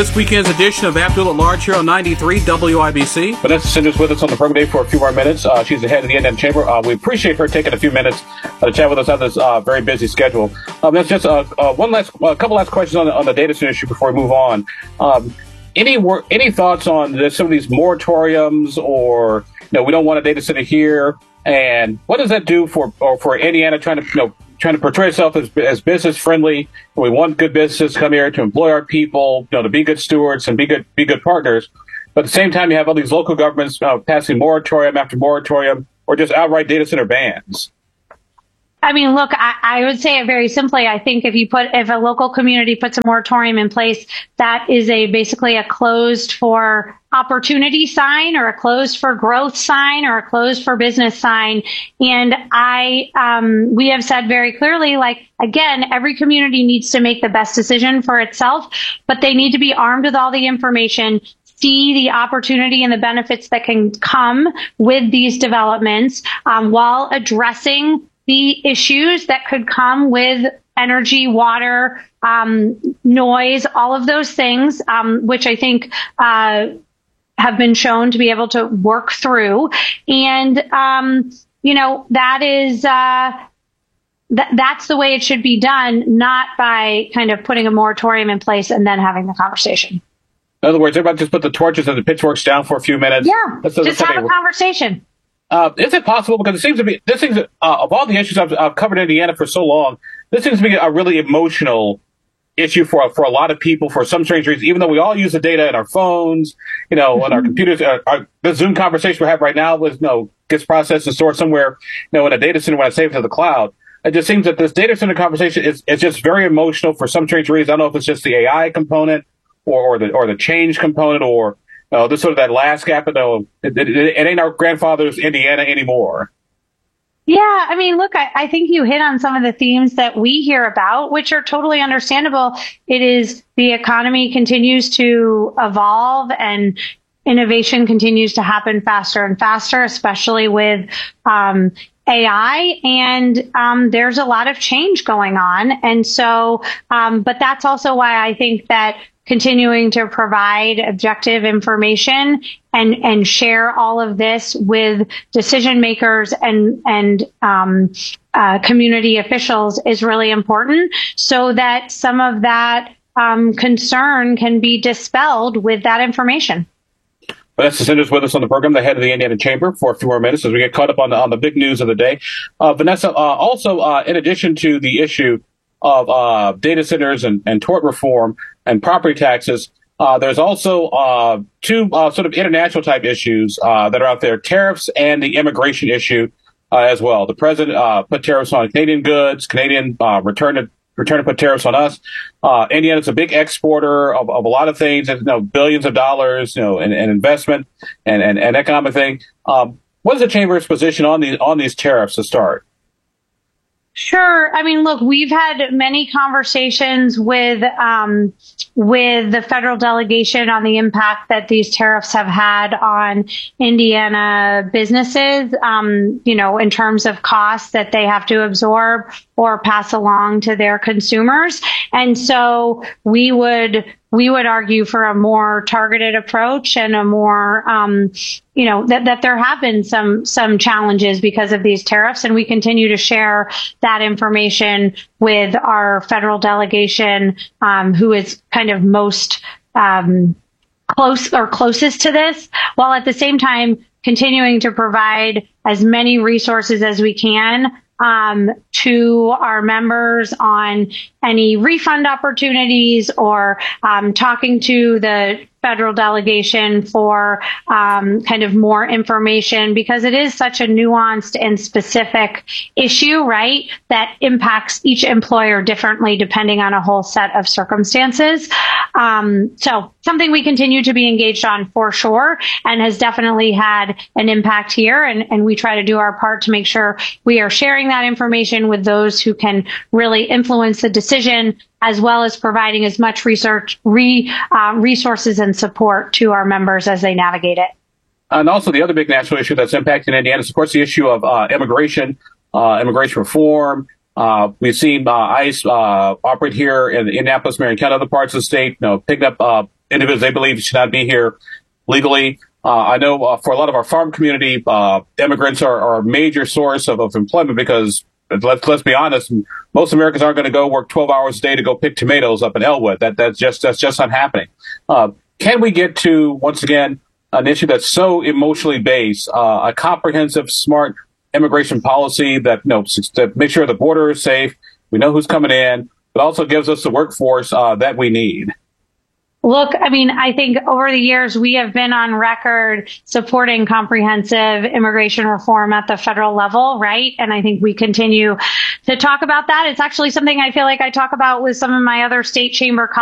This weekend's edition of Abdul at Large here on 93 WIBC. Vanessa Cinder's with us on the program today for a few more minutes. She's the head of the Indiana Chamber. We appreciate her taking a few minutes to chat with us on this very busy schedule. That's just a couple last questions on the data center issue before we move on. Any thoughts on some of these moratoriums, or we don't want a data center here, and what does that do for Indiana trying to portray itself as business friendly? We want good businesses to come here to employ our people, to be good stewards and be good partners. But at the same time, you have all these local governments passing moratorium after moratorium, or just outright data center bans. I mean, look, I would say it very simply. I think if a local community puts a moratorium in place, that is basically a closed for opportunity sign, or a closed for growth sign, or a closed for business sign. And we have said very clearly, again, every community needs to make the best decision for itself, but they need to be armed with all the information, see the opportunity and the benefits that can come with these developments, while addressing the issues that could come with energy, water, noise, all of those things, which I think have been shown to be able to work through. And, that is that's the way it should be done, not by kind of putting a moratorium in place and then having the conversation. In other words, everybody just put the torches and the pitchforks down for a few minutes. Yeah, just have a conversation. Is it possible? Because it seems to be, of all the issues I've covered in Indiana for so long, this seems to be a really emotional issue for a lot of people for some strange reason, even though we all use the data in our phones, on our computers. The Zoom conversation we have right now gets processed and stored somewhere, in a data center when I save it to the cloud. It just seems that this data center conversation is just very emotional for some strange reason. I don't know if it's just the AI component or the change component, or this sort of that last gap. It ain't our grandfather's Indiana anymore. Yeah, I mean, look, I think you hit on some of the themes that we hear about, which are totally understandable. It is the economy continues to evolve and innovation continues to happen faster and faster, especially with AI, and there's a lot of change going on. And so, but that's also why I think that continuing to provide objective information and share all of this with decision makers and community officials is really important, so that some of that concern can be dispelled with that information. Vanessa Cinder's with us on the program, the head of the Indiana Chamber, for a few more minutes as we get caught up on the big news of the day. Vanessa, also, in addition to the issue of data centers and tort reform and property taxes, there's also two sort of international type issues that are out there: tariffs and the immigration issue as well. The president put tariffs on Canadian goods. Canadian return to put tariffs on us. Indiana's a big exporter of a lot of things, billions of dollars, in investment and economic thing. What is the Chamber's position on these tariffs to start? Sure. I mean, look, we've had many conversations with the federal delegation on the impact that these tariffs have had on Indiana businesses, in terms of costs that they have to absorb or pass along to their consumers. And so we would argue for a more targeted approach and a more, that there have been some challenges because of these tariffs. And we continue to share that information with our federal delegation, who is kind of most closest to this, while at the same time continuing to provide as many resources as we can to our members on any refund opportunities, or talking to the federal delegation for kind of more information, because it is such a nuanced and specific issue, right, that impacts each employer differently depending on a whole set of circumstances. So something we continue to be engaged on for sure, and has definitely had an impact here. And we try to do our part to make sure we are sharing that information with those who can really influence the decision, as well as providing as much resources and support to our members as they navigate it. And also the other big national issue that's impacting Indiana is, of course, the issue of immigration reform. We've seen ICE operate here in Indianapolis, Marion County, other parts of the state, picking up individuals they believe should not be here legally. I know for a lot of our farm community, immigrants are a major source of employment because let's be honest, most Americans aren't going to go work 12 hours a day to go pick tomatoes up in Elwood. That's just not happening. Can we get to, once again, an issue that's so emotionally based, a comprehensive, smart immigration policy that, that makes sure the border is safe, we know who's coming in, but also gives us the workforce that we need? Look, I mean, I think over the years, we have been on record supporting comprehensive immigration reform at the federal level, right? And I think we continue to talk about that. It's actually something I feel like I talk about with some of my other state chamber colleagues.